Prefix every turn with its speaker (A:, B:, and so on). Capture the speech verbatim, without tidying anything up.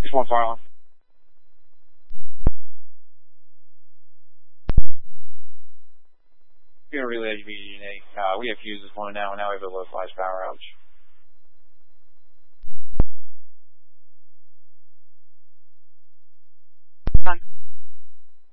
A: six one fire alarm. We're going to relay to B D eight. Uh, we have fuses one now, and now we have a localized power outage.
B: Done.